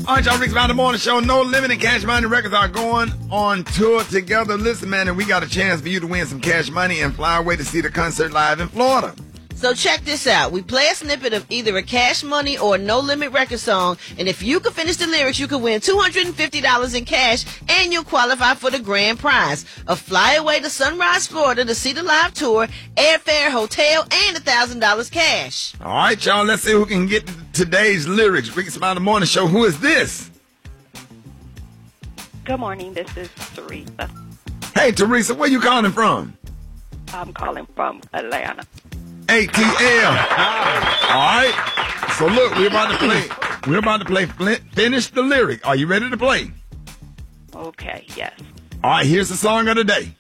All right, y'all, Rick's About the Morning Show. No Limit and Cash Money Records are going on tour together. Listen, man, and we got a chance for you to win some cash money and fly away to see the concert live in Florida. So check this out. We play a snippet of either a Cash Money or a No Limit record song, and if you can finish the lyrics, you can win $250 in cash, and you'll qualify for the grand prize: a flyaway to Sunrise, Florida to see the live tour, airfare, hotel, and $1,000 cash. All right, y'all, let's see who can get today's lyrics. Rick's About the Morning Show. Who is this? Good morning. This is Teresa. Hey, Teresa, where you calling from? I'm calling from Atlanta. ATL. All right. So look, we're about to play Finish the Lyric. Are you ready to play? Okay, yes. All right, here's the song of the day.